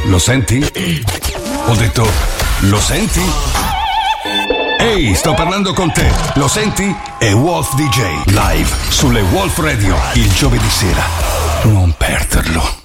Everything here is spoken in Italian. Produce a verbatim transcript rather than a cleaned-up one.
Lo senti? Ho detto, lo senti? Ehi, sto parlando con te. Lo senti? È Wolf D J, live sulle Wolf Radio, il giovedì sera. Non perderlo.